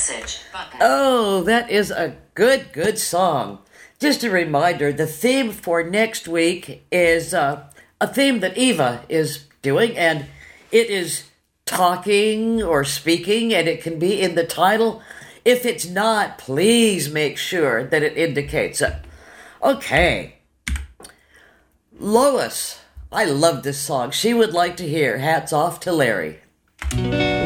message button. Oh, that is a good song. Just a reminder, the theme for next week is a theme that Eva is doing, and it is talking or speaking, and it can be in the title. If it's not, please make sure that it indicates it. Okay. Lois, I love this song. She would like to hear Hats Off to Larry.